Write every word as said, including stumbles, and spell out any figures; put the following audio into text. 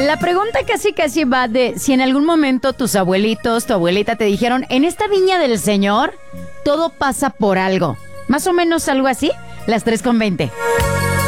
La pregunta casi casi va de si en algún momento tus abuelitos, tu abuelita te dijeron, en esta viña del Señor, todo pasa por algo. Más o menos algo así, las tres con veinte.